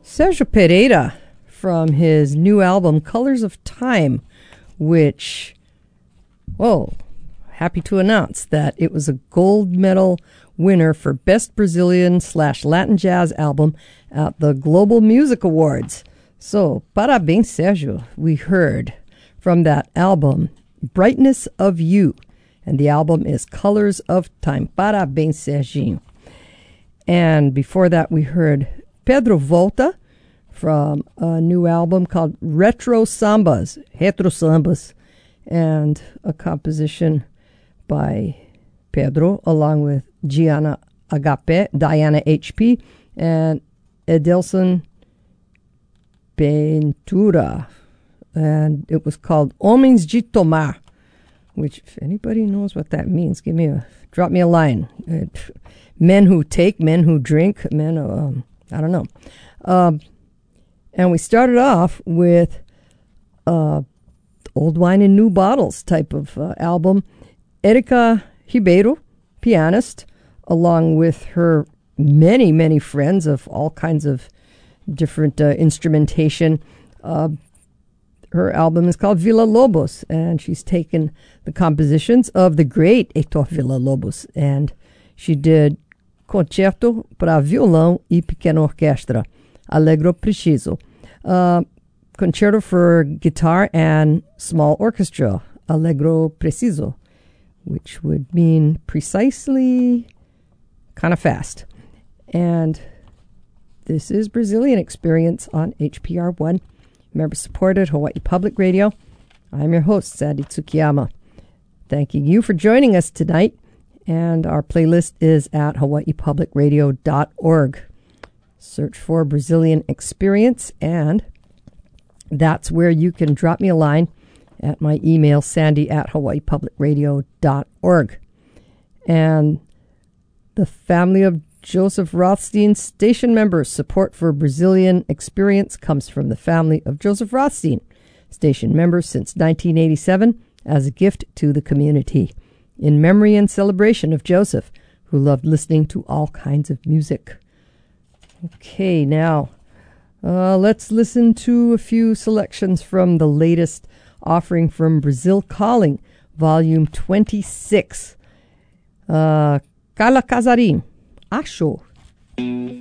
Sergio Pereira from his new album Colors of Time, which, happy to announce that it was a gold medal winner for Best Brazilian/Latin Jazz Album at the Global Music Awards. So, parabéns, Sergio. We heard from that album, Brightness of You, and the album is Colors of Time. Parabéns, Serginho. And before that, we heard Pedro Volta from a new album called Retro Sambas, and a composition by Pedro, along with Diana HP, and Edelson Ventura. And it was called Homens de Tomar, which, if anybody knows what that means, drop me a line. Men who take, men who drink, I don't know. And we started off with Old Wine in New Bottles type of album. Erika Ribeiro, pianist, along with her many, many friends of all kinds of different instrumentation. Her album is called Villa Lobos, and she's taken the compositions of the great Heitor Villa-Lobos, and she did Concerto para Violão e Pequena Orquestra, Allegro Preciso. Concerto for Guitar and Small Orchestra, Allegro Preciso, which would mean precisely kind of fast. And this is Brazilian Experience on HPR1. Member-supported Hawaii Public Radio. I'm your host, Sandy Tsukiyama. Thanking you for joining us tonight. And our playlist is at hawaiipublicradio.org. Search for Brazilian Experience, and that's where you can drop me a line at my email, sandy@hawaiipublicradio.org. And the family of Joseph Rothstein station members. Support for Brazilian Experience comes from the family of Joseph Rothstein, station members since 1987, as a gift to the community, in memory and celebration of Joseph, who loved listening to all kinds of music. Okay, now let's listen to a few selections from the latest offering from Brazil Calling, Volume 26. Carla Casarim, Achou.